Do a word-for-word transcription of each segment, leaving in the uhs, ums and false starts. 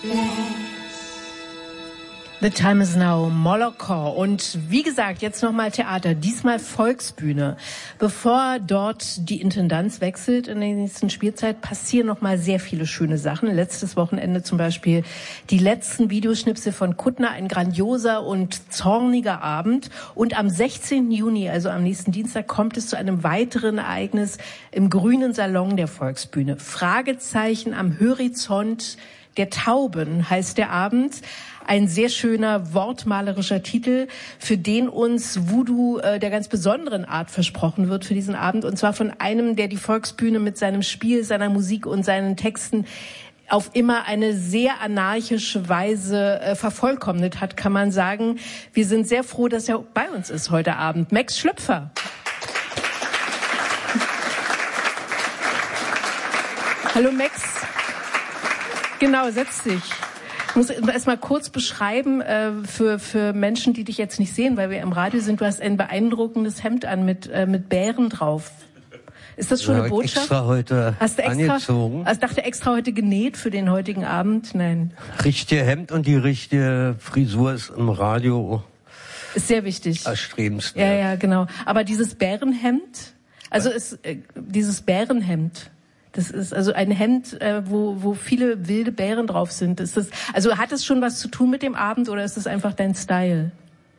The Time is Now, Molokaw. Und wie gesagt, jetzt nochmal Theater, diesmal Volksbühne. Bevor dort die Intendanz wechselt in der nächsten Spielzeit, passieren nochmal sehr viele schöne Sachen. Letztes Wochenende zum Beispiel die letzten Videoschnipsel von Kuttner, ein grandioser und zorniger Abend. Und am sechzehnten Juni, also am nächsten Dienstag, kommt es zu einem weiteren Ereignis im grünen Salon der Volksbühne. Fragezeichen am Horizont der Tauben heißt der Abend. Ein sehr schöner, wortmalerischer Titel, für den uns Voodoo äh, der ganz besonderen Art versprochen wird für diesen Abend. Und zwar von einem, der die Volksbühne mit seinem Spiel, seiner Musik und seinen Texten auf immer eine sehr anarchische Weise äh, vervollkommnet hat, kann man sagen. Wir sind sehr froh, dass er bei uns ist heute Abend. Max Schlüpfer. Hallo Max. Genau, setz dich. Ich muss erst mal kurz beschreiben äh, für für Menschen, die dich jetzt nicht sehen, weil wir im Radio sind. Du hast ein beeindruckendes Hemd an mit äh, mit Bären drauf. Ist das schon ja, eine Botschaft? Extra heute hast du extra, angezogen. Also dachte extra heute genäht für den heutigen Abend? Nein. Richtige Hemd und die richtige Frisur ist im Radio ist sehr wichtig. Erstrebenswert. Ja, ja, genau. Aber dieses Bärenhemd, also ist äh, dieses Bärenhemd. Das ist also ein Hemd, äh, wo, wo viele wilde Bären drauf sind. Ist das, also hat es schon was zu tun mit dem Abend oder ist das einfach dein Style?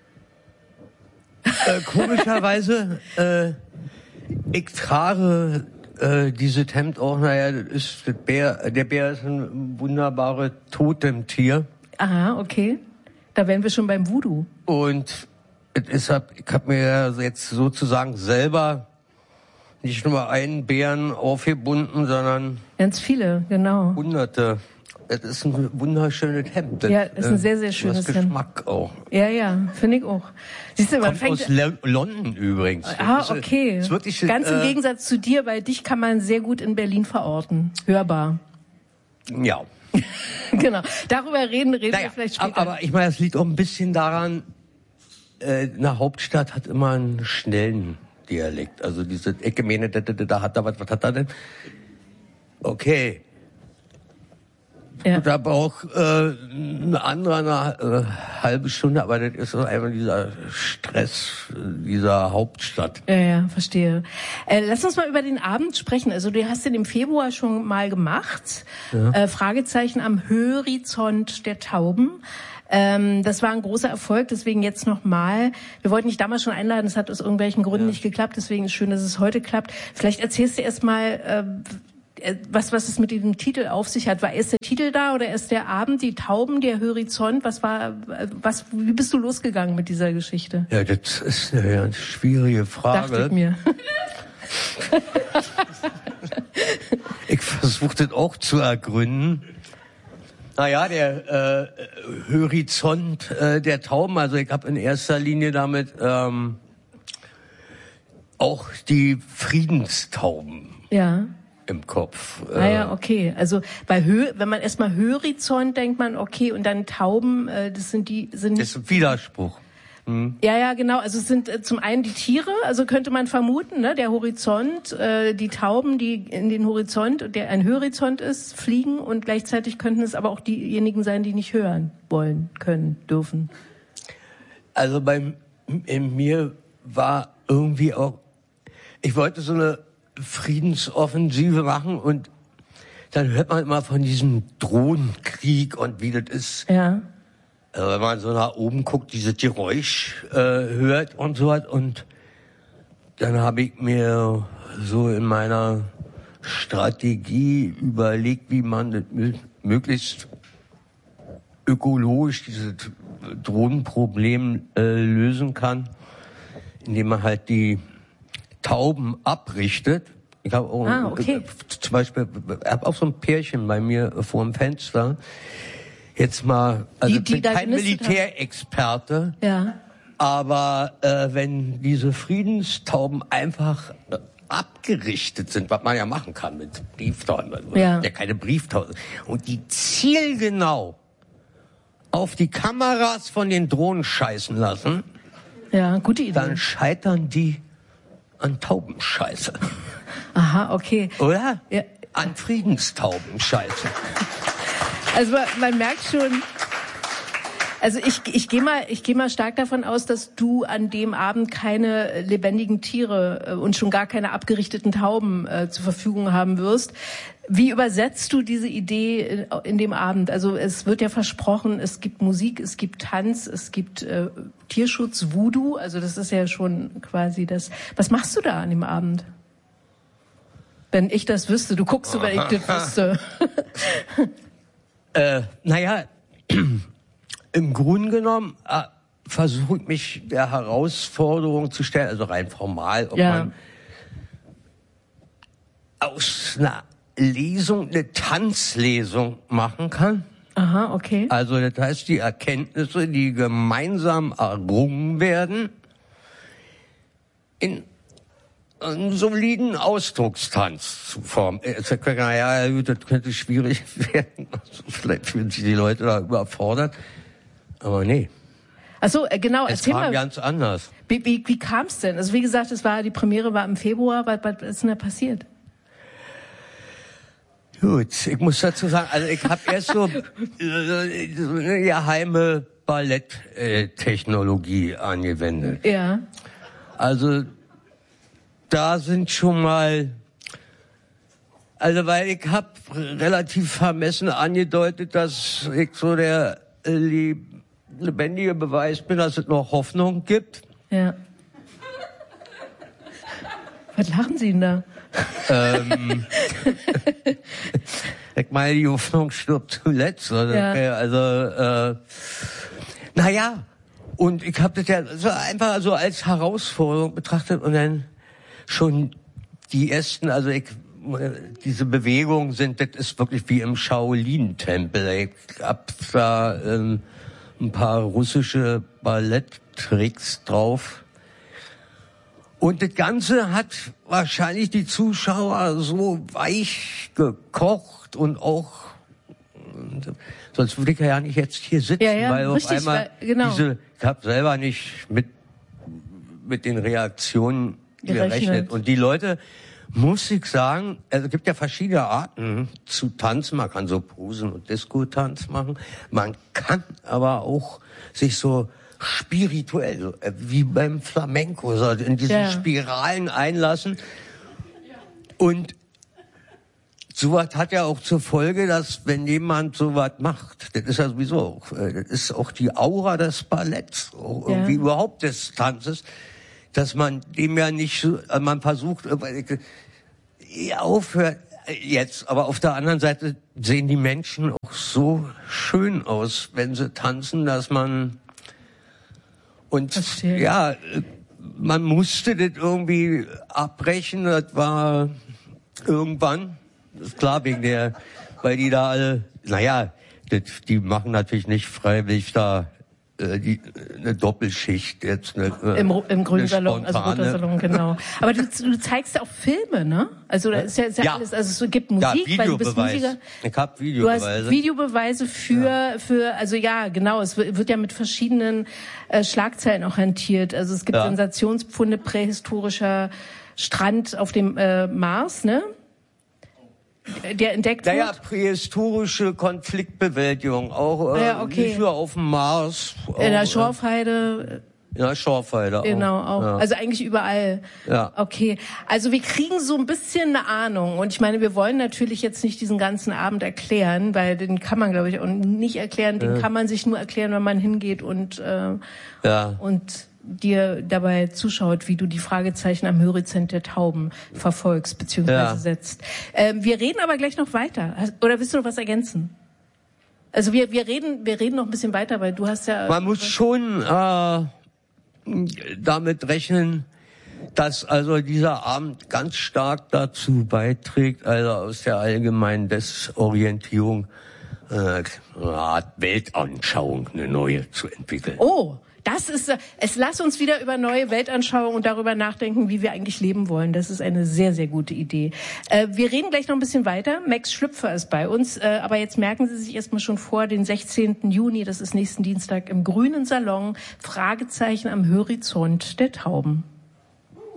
Äh, komischerweise, äh, ich trage äh, dieses Hemd auch, naja, das ist das Bär, der Bär ist ein wunderbares Totemtier. Aha, okay. Da wären wir schon beim Voodoo. Und es ist, ich habe mir jetzt sozusagen selber nicht nur einen Bären aufgebunden, sondern ganz viele, genau. Hunderte. Es ist ein wunderschönes Hemd. Das, ja, es ist ein sehr, sehr schönes Hemd. Geschmack auch. Ja, ja, finde ich auch. Siehst du, man Kommt fängt aus Le- London übrigens. Ah, okay. Ist wirklich, ganz im äh, Gegensatz zu dir, weil dich kann man sehr gut in Berlin verorten. Hörbar. Ja. Genau. Darüber reden, reden naja, wir vielleicht später. Aber ich meine, es liegt auch ein bisschen daran, äh, eine Hauptstadt hat immer einen schnellen Dialekt. Also diese Ecke, meine, da, da, da hat da was, was hat da denn? Okay. Ja. Da braucht äh, eine andere eine äh, halbe Stunde, aber das ist so einfach dieser Stress dieser Hauptstadt. Ja, ja, verstehe. Äh, lass uns mal über den Abend sprechen. Also du hast den im Februar schon mal gemacht. Ja. Äh, Fragezeichen am Horizont der Tauben. Ähm, das war ein großer Erfolg, deswegen jetzt nochmal. Wir wollten dich damals schon einladen, es hat aus irgendwelchen Gründen ja. nicht geklappt, deswegen ist es schön, dass es heute klappt. Vielleicht erzählst du erst mal, äh, was, was es mit diesem Titel auf sich hat. War erst der Titel da oder erst der Abend, die Tauben, der Horizont? Was war, was, wie bist du losgegangen mit dieser Geschichte? Ja, das ist eine ganz schwierige Frage. Dachte ich mir. Ich versuche das auch zu ergründen. Naja, der äh, Horizont äh, der Tauben, also ich habe in erster Linie damit ähm, auch die Friedenstauben ja. im Kopf. Ah ja, okay. Also bei Hö wenn man erstmal Horizont denkt man, okay, und dann Tauben, äh, das sind die sind das ist ein Widerspruch. Hm. Ja, ja, genau. Also es sind äh, zum einen die Tiere, also könnte man vermuten, ne, der Horizont, äh, die Tauben, die in den Horizont, der ein Horizont ist, fliegen und gleichzeitig könnten es aber auch diejenigen sein, die nicht hören wollen, können, dürfen. Also bei in mir war irgendwie auch, ich wollte so eine Friedensoffensive machen und dann hört man immer von diesem Drohnenkrieg und wie das ist. Ja. Also wenn man so nach oben guckt, dieses Geräusch äh, hört und so was. Und dann habe ich mir so in meiner Strategie überlegt, wie man das möglichst ökologisch dieses Drohnenproblem äh, lösen kann, indem man halt die Tauben abrichtet. Ich habe auch ah, okay. äh, zum Beispiel, ich habe auch so ein Pärchen bei mir äh, vor dem Fenster. Jetzt mal, also die, die ich bin kein Militärexperte, ja. aber äh, wenn diese Friedenstauben einfach äh, abgerichtet sind, was man ja machen kann mit Brieftauben, ja. ja keine Brieftauben, und die zielgenau auf die Kameras von den Drohnen scheißen lassen, ja, gute Idee. Dann scheitern die an Taubenscheiße. Aha, okay. Oder? Ja. An Friedenstaubenscheiße. Also man merkt schon, also ich, ich gehe mal, ich gehe mal stark davon aus, dass du an dem Abend keine lebendigen Tiere und schon gar keine abgerichteten Tauben äh, zur Verfügung haben wirst. Wie übersetzt du diese Idee in, in dem Abend? Also es wird ja versprochen, es gibt Musik, es gibt Tanz, es gibt äh, Tierschutz, Voodoo. Also das ist ja schon quasi das. Was machst du da an dem Abend? Wenn ich das wüsste, du guckst so, wenn ich das wüsste. äh, naja, im Grunde genommen äh, versuche ich mich der Herausforderung zu stellen, also rein formal, ob ja. man aus einer Lesung eine Tanzlesung machen kann. Aha, okay. Also das heißt, die Erkenntnisse, die gemeinsam errungen werden, in einen soliden Ausdruckstanz zu formen. Naja, das könnte schwierig werden. Also vielleicht fühlen sich die Leute da überfordert. Aber nee. Ach so, genau. Es erzähl kam mal, ganz anders. Wie, wie, wie kam es denn? Also wie gesagt, es war die Premiere war im Februar. Was, was ist denn da passiert? Gut, ich muss dazu sagen, also ich habe erst so, äh, so eine geheime Balletttechnologie angewendet. Ja. Also da sind schon mal, also weil ich habe relativ vermessen angedeutet, dass ich so der äh, lebendige Beweis bin, dass es noch Hoffnung gibt. Ja. Was lachen Sie denn da? ähm, ich meine, die Hoffnung stirbt zuletzt. Also, ja. also äh, naja, und ich habe das ja so einfach so als Herausforderung betrachtet und dann schon die ersten, also ich, diese Bewegungen sind, das ist wirklich wie im Shaolin-Tempel. Ich hab da ähm, ein paar russische Balletttricks drauf. Und das Ganze hat wahrscheinlich die Zuschauer so weich gekocht und auch, sonst würde ich ja nicht jetzt hier sitzen, ja, ja, weil auf richtig, einmal weil, genau. diese, ich habe selber nicht mit mit den Reaktionen gerechnet. gerechnet. Und die Leute, muss ich sagen, also es gibt ja verschiedene Arten zu tanzen. Man kann so Posen- und Disco-Tanz machen. Man kann aber auch sich so spirituell, wie beim Flamenco, so in diese ja. Spiralen einlassen. Und sowas hat ja auch zur Folge, dass wenn jemand sowas macht, das ist ja sowieso auch, das ist auch die Aura des Balletts, auch irgendwie ja. überhaupt des Tanzes, dass man dem ja nicht, man versucht, ja, aufhört jetzt, aber auf der anderen Seite sehen die Menschen auch so schön aus, wenn sie tanzen, dass man und Verstehe. ja, man musste das irgendwie abbrechen. Das war irgendwann, das ist klar, wegen der, weil die da alle, naja, das, die machen natürlich nicht freiwillig da äh, die, eine Doppelschicht jetzt. Eine, Im, im grünen Salon, also roter Salon, genau. Aber du, du zeigst ja auch Filme, ne? Also da ist ja, ist ja, ja alles, also es gibt Musik, ja, weil du bist Musiker. Ich hab Videobeweise. Du hast Videobeweise für, ja. für, also ja, genau, es wird ja mit verschiedenen äh, Schlagzeilen auch hantiert. Also es gibt ja. Sensationspfunde prähistorischer Strand auf dem äh, Mars, ne? Der entdeckt wird? Naja, prähistorische Konfliktbewältigung, auch äh, ja, okay. nicht nur auf dem Mars. Auch, in der Schorfheide. In der Schorfheide auch. Genau, auch. Ja. Also eigentlich überall. Ja. Okay. Also wir kriegen so ein bisschen eine Ahnung. Und ich meine, wir wollen natürlich jetzt nicht diesen ganzen Abend erklären, weil den kann man, glaube ich, auch nicht erklären. Den ja. kann man sich nur erklären, wenn man hingeht und, äh, ja. und dir dabei zuschaut, wie du die Fragezeichen am Horizont der Tauben verfolgst bzw. Ja. setzt. Ähm, wir reden aber gleich noch weiter. Oder willst du noch was ergänzen? Also wir wir reden wir reden noch ein bisschen weiter, weil du hast ja... Man muss schon äh, damit rechnen, dass also dieser Abend ganz stark dazu beiträgt, also aus der allgemeinen Desorientierung äh, eine Art Weltanschauung, eine neue zu entwickeln. Oh! Das ist, es lass uns wieder über neue Weltanschauungen und darüber nachdenken, wie wir eigentlich leben wollen. Das ist eine sehr, sehr gute Idee. Äh, wir reden gleich noch ein bisschen weiter. Max Schlüpfer ist bei uns. Äh, aber jetzt merken Sie sich erstmal schon vor, den sechzehnten Juni, das ist nächsten Dienstag im Grünen Salon, Fragezeichen am Horizont der Tauben.